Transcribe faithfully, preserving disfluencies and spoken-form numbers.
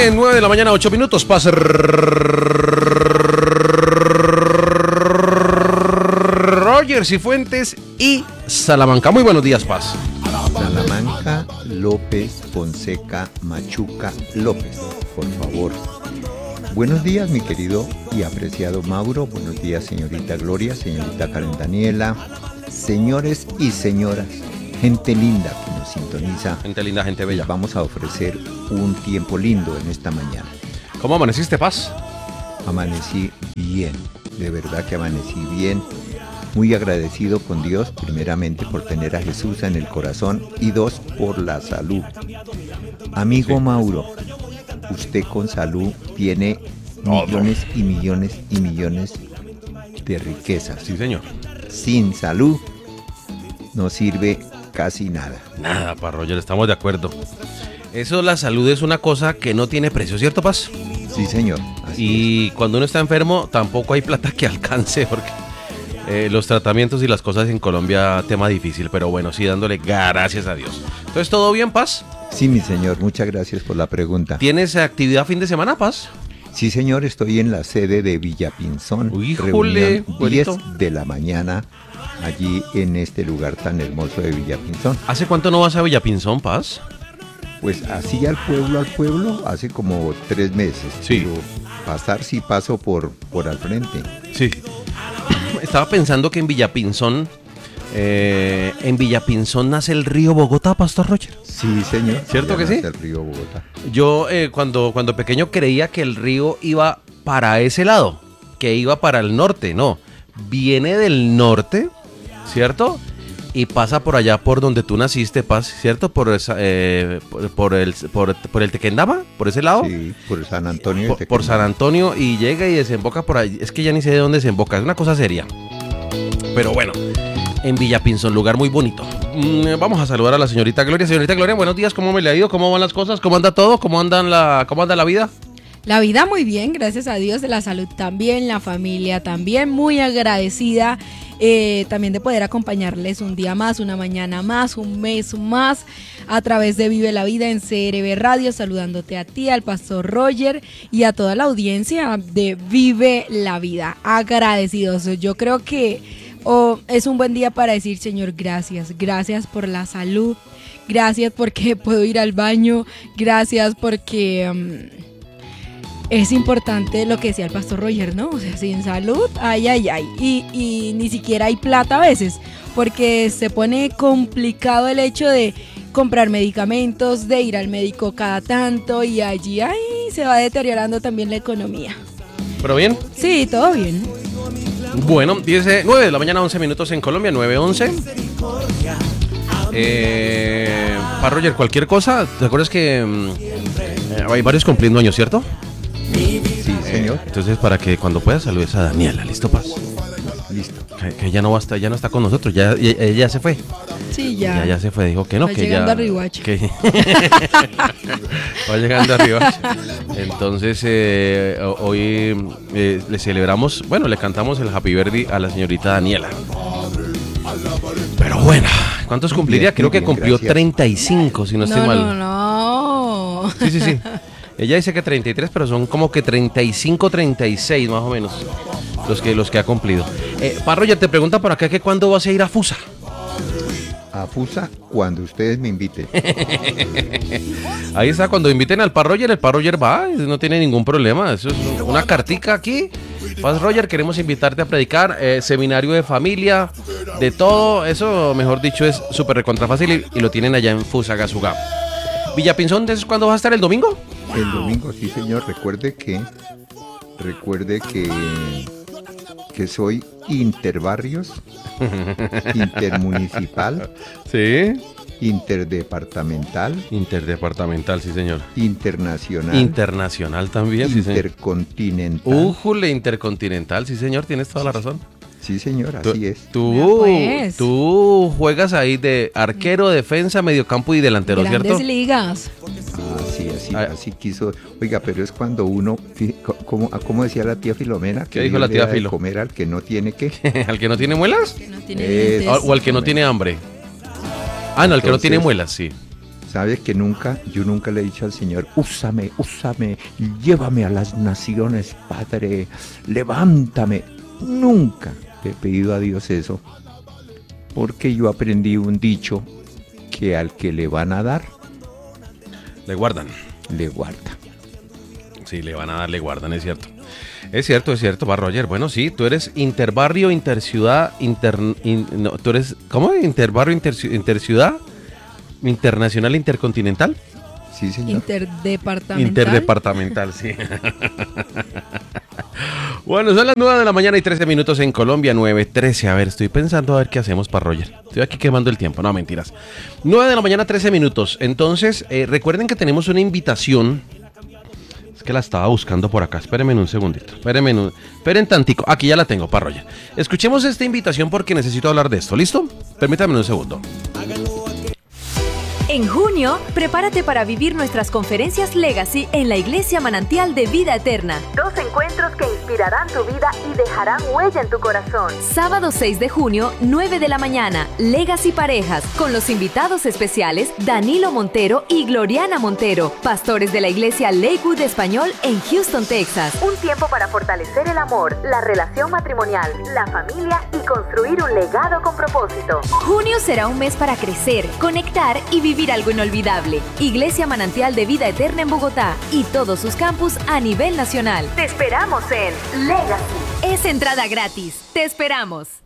Bien, nueve de la mañana, ocho minutos. Pase Roger Cifuentes y Salamanca. Muy buenos días, Paz. Salamanca, López, Fonseca, Machuca, López, por favor. Buenos días, mi querido y apreciado Mauro. Buenos días, señorita Gloria, señorita Karen Daniela, señores y señoras, gente linda que nos sintoniza. Gente linda, gente bella. Vamos a ofrecer un tiempo lindo en esta mañana. ¿Cómo amaneciste, Paz? Amanecí bien, de verdad que amanecí bien. Muy agradecido con Dios, primeramente por tener a Jesús en el corazón y dos, por la salud. Amigo sí. Mauro, usted con salud tiene no, millones no. y millones y millones de riquezas. Sí, señor. Sin salud no sirve casi nada. Nada, pa Roger, estamos de acuerdo. Eso, la salud es una cosa que no tiene precio, ¿cierto, Paz? Sí, señor. Así y es. Cuando uno está enfermo, tampoco hay plata que alcance, porque eh, los tratamientos y las cosas en Colombia, tema difícil, pero bueno, sí, dándole gracias a Dios. Entonces, ¿todo bien, Paz? Sí, mi señor, muchas gracias por la pregunta. ¿Tienes actividad fin de semana, Paz? Sí, señor, estoy en la sede de Villapinzón. Híjole, reunión diez de la mañana, allí en este lugar tan hermoso de Villapinzón. ¿Hace cuánto no vas a Villapinzón, Paz? Pues así al pueblo, al pueblo, hace como tres meses. Sí. Pero pasar sí paso por, por al frente. Sí. Estaba pensando que en Villapinzón, eh, en Villapinzón nace el río Bogotá, Pastor Roger. Sí, señor. ¿Cierto que sí? El río Bogotá. Yo eh, cuando, cuando pequeño creía que el río iba para ese lado, que iba para el norte. No, viene del norte, ¿cierto? Y pasa por allá por donde tú naciste, Paz, ¿cierto? Por, esa, eh, por, por el por, por el Tequendama, por ese lado. Sí, por San Antonio. Por, por San Antonio y llega y desemboca por ahí. Es que ya ni sé de dónde desemboca, es una cosa seria. Pero bueno, en Villapinzón, lugar muy bonito. Mm, vamos a saludar a la señorita Gloria. Señorita Gloria, buenos días, ¿cómo me le ha ido? ¿Cómo van las cosas? ¿Cómo anda todo? ¿Cómo, andan la, cómo anda la vida? La vida muy bien, gracias a Dios, de la salud también, la familia también, muy agradecida eh, también de poder acompañarles un día más, una mañana más, un mes más, a través de Vive la Vida en C R B Radio, saludándote a ti, al Pastor Roger y a toda la audiencia de Vive la Vida, agradecidos. Yo creo que oh, es un buen día para decir, Señor, gracias, gracias por la salud, gracias porque puedo ir al baño, gracias porque... Um, es importante lo que decía el Pastor Roger, ¿no? O sea, sin salud, ay, ay, ay. Y, y ni siquiera hay plata a veces, porque se pone complicado el hecho de comprar medicamentos, de ir al médico cada tanto y allí, ay, se va deteriorando también la economía. ¿Pero bien? Sí, todo bien. Bueno, dice nueve de la mañana, once minutos en Colombia, nueve once. Eh, para Roger, cualquier cosa, ¿te acuerdas que eh, hay varios cumpliendo años, ¿cierto? Sí, señor. Eh, entonces, para que cuando pueda saludes a Daniela, ¿listo, Paz? Listo. Que, que ella no va a estar, ya no está con nosotros, ya ella, ella se fue. Sí, ya. Ya, ya se fue, dijo que no, va que llegando ya. A Riohacha. Que va llegando a Riohacha. Entonces, eh, hoy eh, le celebramos, bueno, le cantamos el Happy Birthday a la señorita Daniela. Pero bueno, ¿cuántos cumpliría? Bien, Creo que bien, cumplió gracias. treinta y cinco, si no estoy no, mal. No, no, Sí, sí, sí. Ella dice que treinta y tres, pero son como que treinta y cinco, treinta y seis más o menos los que, los que ha cumplido. Eh, Parro, ya te pregunta por acá que cuándo vas a ir a Fusa. A Fusa cuando ustedes me inviten. Ahí está, cuando inviten al Paz Roger, el Paz Roger va, no tiene ningún problema. Eso es una cartica aquí. Paz Roger, queremos invitarte a predicar, eh, seminario de familia, de todo. Eso, mejor dicho, es súper recontra fácil y, y lo tienen allá en Fusagasugá. Villapinzón, ¿es cuándo vas a estar el domingo? El domingo, sí, señor. Recuerde que, recuerde que, que soy interbarrios, intermunicipal, Sí. interdepartamental, Interdepartamental, sí, señor. internacional, Internacional también, sí, señor. intercontinental. Újule, intercontinental, sí, señor, tienes toda la razón. Sí, señor, Tú, así es. tú, pues. tú juegas ahí de arquero, defensa, mediocampo y delantero, Grandes ¿cierto? ligas. Así, así, Ay. así quiso. Oiga, pero es cuando uno, fi- co- como, como decía la tía Filomena, que ¿Qué dijo Dios la le tía da de Filo? comer al que no tiene que. ¿Al que no tiene muelas? Que no tiene Eh, dientes. O, o al que no tiene hambre. Ah, no, al que no tiene muelas, sí. Sabes que nunca, yo nunca le he dicho al Señor, úsame, úsame, llévame a las naciones, Padre, levántame. Nunca le he pedido a Dios eso, porque yo aprendí un dicho, que al que le van a dar, Le guardan. le guarda. Sí, le van a dar, le guardan, es cierto. Es cierto, es cierto, va Roger. Bueno, sí, tú eres interbarrio, interciudad, inter... in- no, tú eres, ¿cómo? Interbarrio, interci- interciudad, internacional, intercontinental. Sí, señor. Interdepartamental. Interdepartamental, sí. Bueno, son las nueve de la mañana y trece minutos en Colombia, nueve trece. A ver, estoy pensando a ver qué hacemos para Roger. Estoy aquí quemando el tiempo, no, mentiras. nueve de la mañana, trece minutos. Entonces, eh, recuerden que tenemos una invitación. Es que la estaba buscando por acá. Espérenme un segundito. Espérenme un... Esperen tantico. Aquí ya la tengo para Roger. Escuchemos esta invitación porque necesito hablar de esto. ¿Listo? Permítame un segundo. En junio, prepárate para vivir nuestras conferencias Legacy en la Iglesia Manantial de Vida Eterna. Dos encuentros que inspirarán tu vida y dejarán huella en tu corazón. Sábado seis de junio, nueve de la mañana, Legacy Parejas, con los invitados especiales Danilo Montero y Gloriana Montero, pastores de la Iglesia Lakewood Español en Houston, Texas. Un tiempo para fortalecer el amor, la relación matrimonial, la familia y construir un legado con propósito. Junio será un mes para crecer, conectar y vivir algo inolvidable. Iglesia Manantial de Vida Eterna en Bogotá y todos sus campus a nivel nacional. Te esperamos en Legacy. Es entrada gratis. Te esperamos.